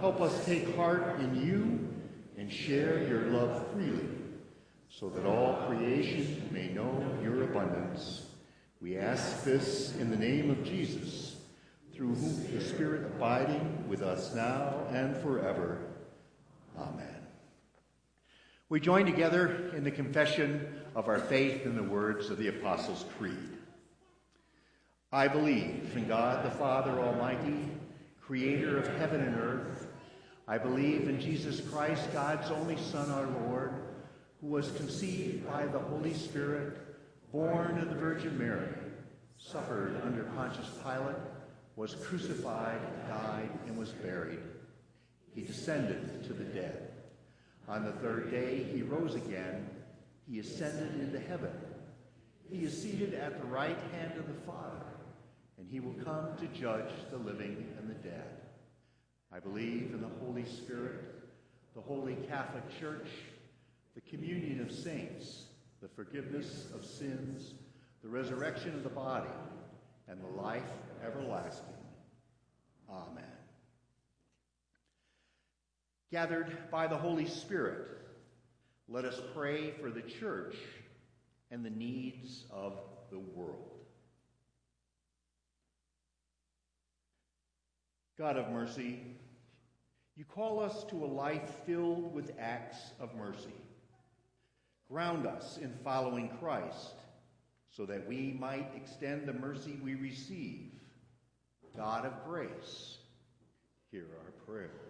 help us take heart in you and share your love freely, so that all creation may know your abundance. We ask this in the name of Jesus, through whom the Spirit abiding with us now and forever. Amen. We join together in the confession of our faith in the words of the Apostles' Creed. I believe in God the Father Almighty, creator of heaven and earth. I believe in Jesus Christ, God's only Son, our Lord, who was conceived by the Holy Spirit, born of the Virgin Mary, suffered under Pontius Pilate, was crucified, died, and was buried. He descended to the dead. On the third day, he rose again. He ascended into heaven. He is seated at the right hand of the Father, and he will come to judge the living and the dead. I believe in the Holy Spirit, the Holy Catholic Church, the communion of saints, the forgiveness of sins, the resurrection of the body, and the life everlasting. Amen. Gathered by the Holy Spirit, let us pray for the church and the needs of the world. God of mercy, you call us to a life filled with acts of mercy. Ground us in following Christ so that we might extend the mercy we receive. God of grace, hear our prayer.